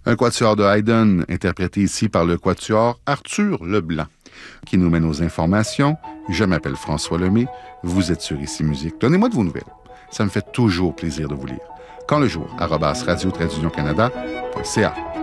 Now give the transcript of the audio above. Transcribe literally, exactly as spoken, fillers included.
Un quatuor de Haydn, interprété ici par le quatuor Arthur Leblanc, qui nous mène aux informations. Je m'appelle François Lemay, vous êtes sur Ici Musique. Donnez-moi de vos nouvelles. Ça me fait toujours plaisir de vous lire. Quand le jour, arobase radio-canada point c a.